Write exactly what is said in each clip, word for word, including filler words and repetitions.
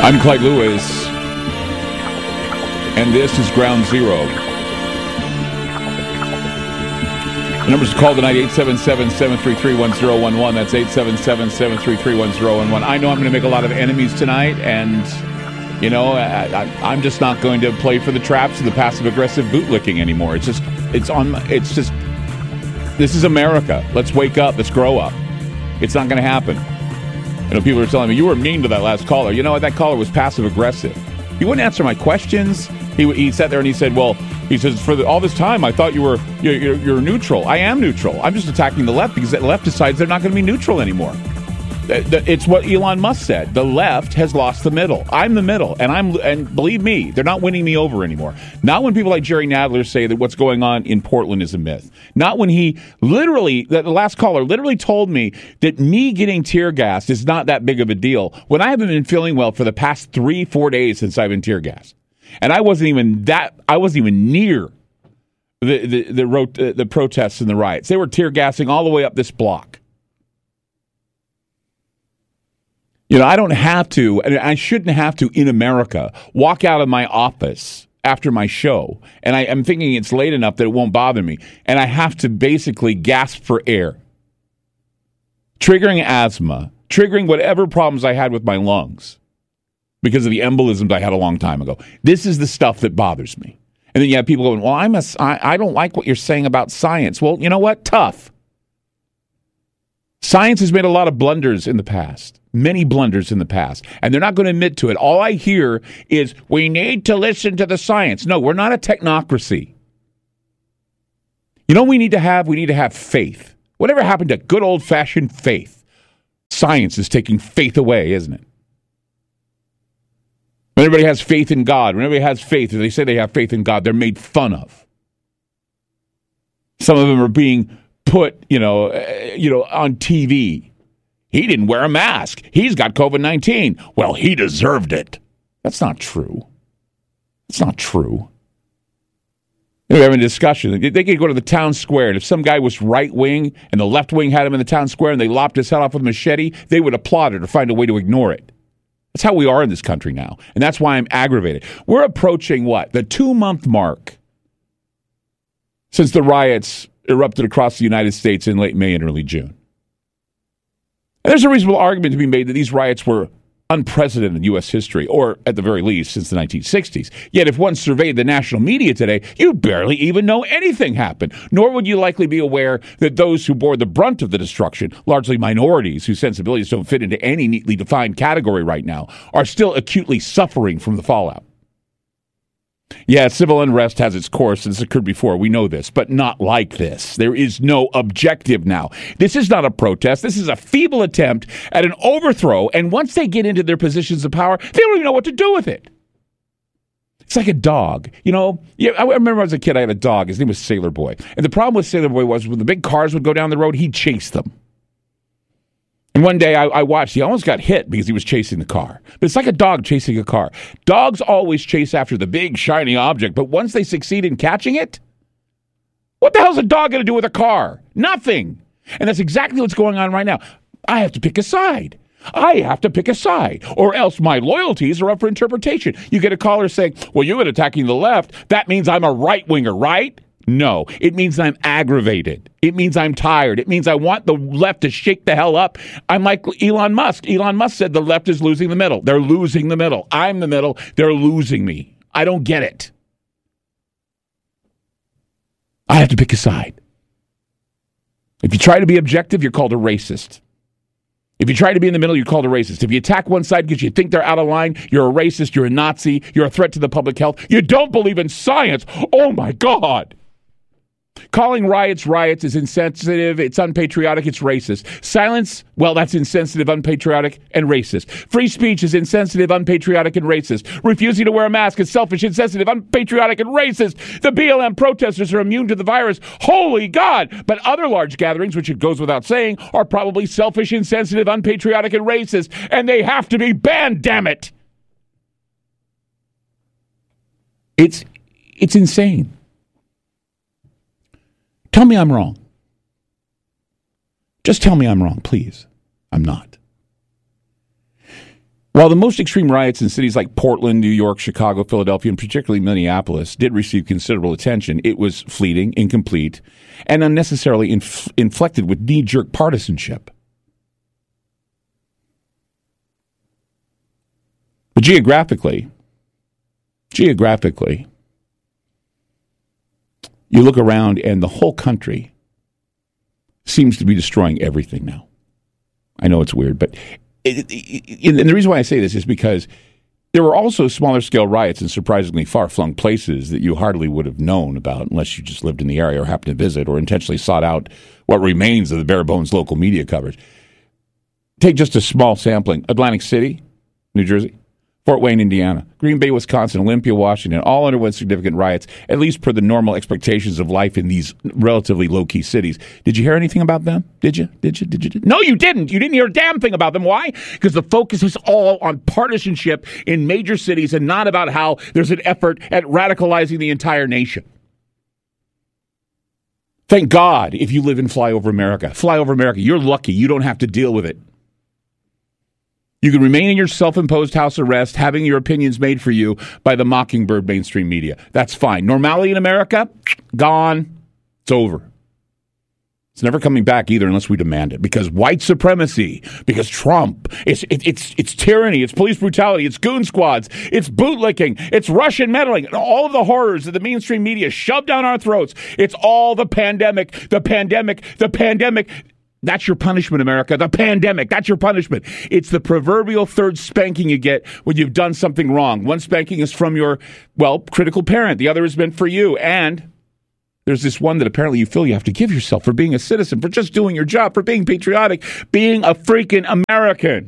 I'm Clyde Lewis, and this is Ground Zero. The number's to call tonight, eight seven seven, seven three three, one zero one one. That's eight seven seven, seven three three, one zero one one. I know I'm going to make a lot of enemies tonight, and, you know, I, I, I'm just not going to play for the traps of the passive-aggressive bootlicking anymore. It's just, it's on, it's just, this is America. Let's wake up. Let's grow up. It's not going to happen. You know, people are telling me, you were mean to that last caller. You know what? That caller was passive-aggressive. He wouldn't answer my questions. He he sat there and he said, well, he says, for the, all this time, I thought you were you're, you're, you're neutral. I am neutral. I'm just attacking the left because the left decides they're not going to be neutral anymore. It's what Elon Musk said. The left has lost the middle. I'm the middle, and I'm and believe me, they're not winning me over anymore. Not when people like Jerry Nadler say that what's going on in Portland is a myth. Not when he literally, the last caller literally told me that me getting tear gassed is not that big of a deal when I haven't been feeling well for the past three, four days since I've been tear gassed, and I wasn't even that. I wasn't even near the the the, the, the protests and the riots. They were tear gassing all the way up this block. You know, I don't have to, and I shouldn't have to, in America, walk out of my office after my show, and I am thinking it's late enough that it won't bother me, and I have to basically gasp for air, triggering asthma, triggering whatever problems I had with my lungs because of the embolisms I had a long time ago. This is the stuff that bothers me. And then you have people going, well, I'm a, I, I don't like what you're saying about science. Well, you know what? Tough. Science has made a lot of blunders in the past, many blunders in the past, and they're not going to admit to it. All I hear is, we need to listen to the science. No, we're not a technocracy. You know what we need to have? We need to have faith. Whatever happened to good old-fashioned faith? Science is taking faith away, isn't it? When everybody has faith in God, when everybody has faith, if they say they have faith in God, they're made fun of. Some of them are being put, you know, uh, you know, on T V. He didn't wear a mask. He's got covid nineteen. Well, he deserved it. That's not true. It's not true. We're having a discussion. They could go to the town square, and if some guy was right wing and the left wing had him in the town square and they lopped his head off with a machete, they would applaud it or find a way to ignore it. That's how we are in this country now, and that's why I'm aggravated. We're approaching what? The two-month mark since the riots erupted across the United States in late May and early June. And there's a reasonable argument to be made that these riots were unprecedented in U S history, or at the very least, since the nineteen sixties. Yet if one surveyed the national media today, you'd barely even know anything happened, nor would you likely be aware that those who bore the brunt of the destruction, largely minorities whose sensibilities don't fit into any neatly defined category right now, are still acutely suffering from the fallout. Yeah, civil unrest has its course, and this occurred before. We know this, but not like this. There is no objective now. This is not a protest. This is a feeble attempt at an overthrow, and once they get into their positions of power, they don't even know what to do with it. It's like a dog. You know, yeah, I remember as a kid, I had a dog. His name was Sailor Boy. And the problem with Sailor Boy was when the big cars would go down the road, he'd chase them. And one day I, I watched, he almost got hit because he was chasing the car. But it's like a dog chasing a car. Dogs always chase after the big, shiny object, but once they succeed in catching it, what the hell is a dog going to do with a car? Nothing. And that's exactly what's going on right now. I have to pick a side. I have to pick a side, or else my loyalties are up for interpretation. You get a caller saying, well, you've been attacking the left. That means I'm a right-winger, right? No, it means I'm aggravated. It means I'm tired. It means I want the left to shake the hell up. I'm like Elon Musk. Elon Musk said the left is losing the middle. They're losing the middle. I'm the middle. They're losing me. I don't get it. I have to pick a side. If you try to be objective, you're called a racist. If you try to be in the middle, you're called a racist. If you attack one side because you think they're out of line, you're a racist, you're a Nazi, you're a threat to the public health. You don't believe in science. Oh, my God. Calling riots riots is insensitive, it's unpatriotic, it's racist. Silence, well, that's insensitive, unpatriotic, and racist. Free speech is insensitive, unpatriotic, and racist. Refusing to wear a mask is selfish, insensitive, unpatriotic, and racist. The B L M protesters are immune to the virus. Holy God! But other large gatherings, which it goes without saying, are probably selfish, insensitive, unpatriotic, and racist. And they have to be banned, damn it! It's, it's insane. Tell me I'm wrong. Just tell me I'm wrong, please. I'm not. While the most extreme riots in cities like Portland, New York, Chicago, Philadelphia, and particularly Minneapolis did receive considerable attention, it was fleeting, incomplete, and unnecessarily inf- inflected with knee-jerk partisanship. But geographically, geographically, you look around and the whole country seems to be destroying everything now. I know it's weird, but it, it, and the reason why I say this is because there were also smaller scale riots in surprisingly far-flung places that you hardly would have known about unless you just lived in the area or happened to visit or intentionally sought out what remains of the bare-bones local media coverage. Take just a small sampling. Atlantic City, New Jersey, Fort Wayne, Indiana, Green Bay, Wisconsin, Olympia, Washington, all underwent significant riots, at least per the normal expectations of life in these relatively low-key cities. Did you hear anything about them? Did you? Did you? Did you? No, you didn't. You didn't hear a damn thing about them. Why? Because the focus is all on partisanship in major cities and not about how there's an effort at radicalizing the entire nation. Thank God if you live in Flyover America. Flyover America, you're lucky. You don't have to deal with it. You can remain in your self-imposed house arrest, having your opinions made for you by the mockingbird mainstream media. That's fine. Normality in America, gone. It's over. It's never coming back either unless we demand it. Because white supremacy, because Trump, it's it, it's it's tyranny, it's police brutality, it's goon squads, it's bootlicking, it's Russian meddling, and all of the horrors that the mainstream media shoved down our throats. It's all the pandemic, the pandemic, the pandemic. That's your punishment, America. The pandemic. That's your punishment. It's the proverbial third spanking you get when you've done something wrong. One spanking is from your, well, critical parent. The other has been for you. And there's this one that apparently you feel you have to give yourself for being a citizen, for just doing your job, for being patriotic, being a freaking American.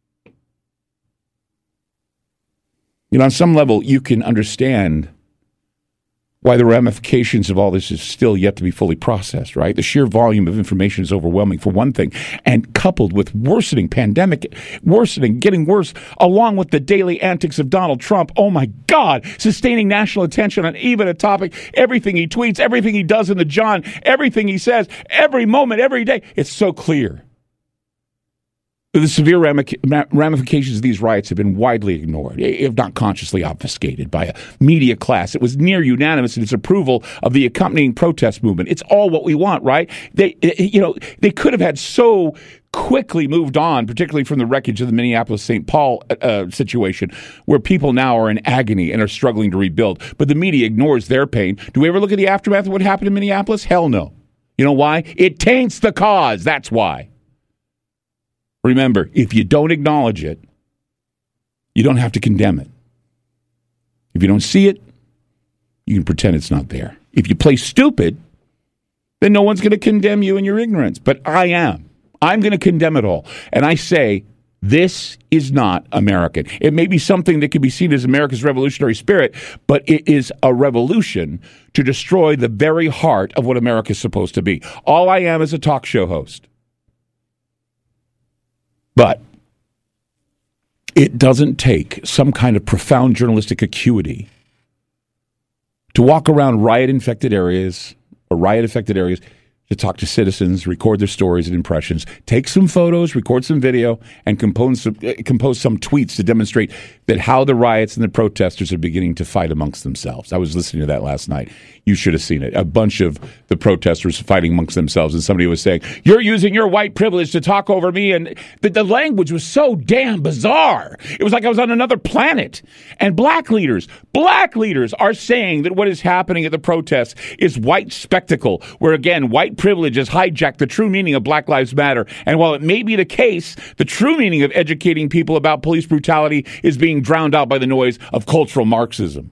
You know, on some level, you can understand why the ramifications of all this is still yet to be fully processed, right? The sheer volume of information is overwhelming, for one thing, and coupled with worsening pandemic, worsening, getting worse, along with the daily antics of Donald Trump. Oh, my God, sustaining national attention on even a topic, everything he tweets, everything he does in the John, everything he says, every moment, every day. It's so clear. The severe ramifications of these riots have been widely ignored, if not consciously obfuscated by a media class. It was near unanimous in its approval of the accompanying protest movement. It's all what we want, right? They, you know, they could have had so quickly moved on, particularly from the wreckage of the Minneapolis-Saint Paul uh, situation, where people now are in agony and are struggling to rebuild. But the media ignores their pain. Do we ever look at the aftermath of what happened in Minneapolis? Hell no. You know why? It taints the cause. That's why. Remember, if you don't acknowledge it, you don't have to condemn it. If you don't see it, you can pretend it's not there. If you play stupid, then no one's going to condemn you in your ignorance. But I am. I'm going to condemn it all. And I say, this is not American. It may be something that could be seen as America's revolutionary spirit, but it is a revolution to destroy the very heart of what America is supposed to be. All I am is a talk show host. But it doesn't take some kind of profound journalistic acuity to walk around riot-infected areas or riot-affected areas to talk to citizens, record their stories and impressions, take some photos, record some video, and compose some, uh, compose some tweets to demonstrate that how the riots and the protesters are beginning to fight amongst themselves. I was listening to that last night. You should have seen it. A bunch of the protesters fighting amongst themselves, and somebody was saying, "You're using your white privilege to talk over me," and the, the language was so damn bizarre. It was like I was on another planet. And black leaders, black leaders are saying that what is happening at the protests is white spectacle, where, again, white privilege has hijacked the true meaning of Black Lives Matter. And while it may be the case, the true meaning of educating people about police brutality is being drowned out by the noise of cultural Marxism.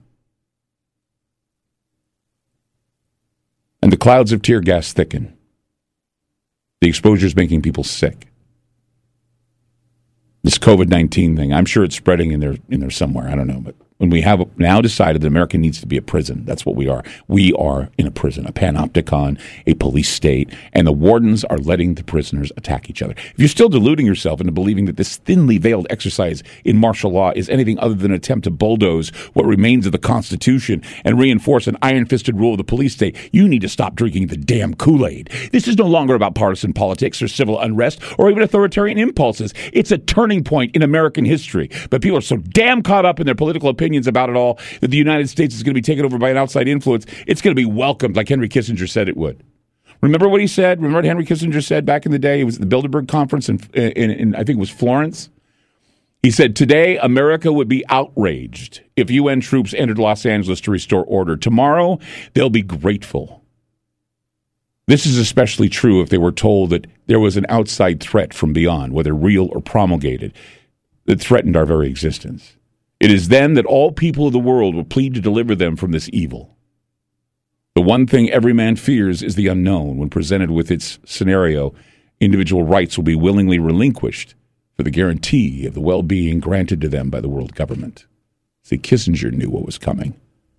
And the clouds of tear gas thicken. The exposure is making people sick. This COVID nineteen thing, I'm sure it's spreading in there in there somewhere. I don't know, but when we have now decided that America needs to be a prison. That's what we are. We are in a prison, a panopticon, a police state, and the wardens are letting the prisoners attack each other. If you're still deluding yourself into believing that this thinly veiled exercise in martial law is anything other than an attempt to bulldoze what remains of the Constitution and reinforce an iron-fisted rule of the police state, you need to stop drinking the damn Kool-Aid. This is no longer about partisan politics or civil unrest or even authoritarian impulses. It's a turning point in American history. But people are so damn caught up in their political opinions about it all that the United States is going to be taken over by an outside influence. It's going to be welcomed like Henry Kissinger said it would. Remember what he said? Remember what Henry Kissinger said back in the day? It was at the Bilderberg Conference in, in, in I think it was Florence. He said, today America would be outraged if U N troops entered Los Angeles to restore order. Tomorrow, they'll be grateful. This is especially true if they were told that there was an outside threat from beyond, whether real or promulgated, that threatened our very existence. It is then that all people of the world will plead to deliver them from this evil. The one thing every man fears is the unknown. When presented with its scenario, individual rights will be willingly relinquished for the guarantee of the well-being granted to them by the world government. See, Kissinger knew what was coming.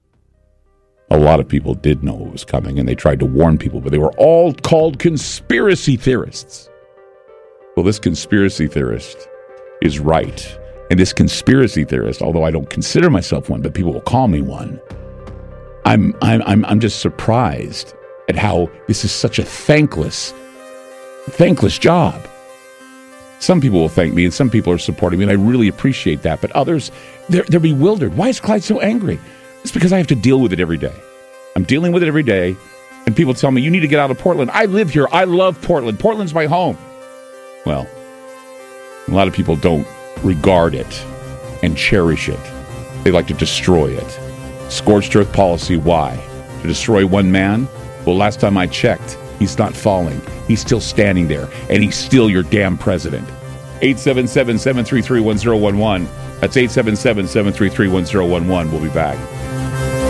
A lot of people did know what was coming, and they tried to warn people, but they were all called conspiracy theorists. Well, this conspiracy theorist is right. And this conspiracy theorist, although I don't consider myself one, but people will call me one, I'm I'm I'm I'm just surprised at how this is such a thankless, thankless job. Some people will thank me, and some people are supporting me, and I really appreciate that. But others, they're they're bewildered. Why is Clyde so angry? It's because I have to deal with it every day. I'm dealing with it every day, and people tell me, you need to get out of Portland. I live here. I love Portland. Portland's my home. Well, a lot of people don't regard it and cherish it. They like to destroy it. Scorched earth policy, why? To destroy one man? Well, last time I checked, he's not falling. He's still standing there, and he's still your damn president. eight seven seven, seven three three, one zero one one. That's eight seven seven, seven three three, one zero one one. We'll be back.